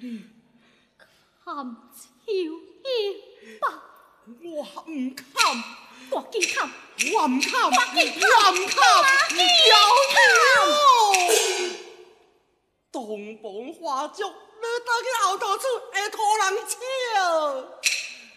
含秋叶吧， 我唔堪， 赶紧砍， 我唔堪， 赶紧砍， 我唔堪，要命！东方花烛，你倒去后头厝会讨人笑。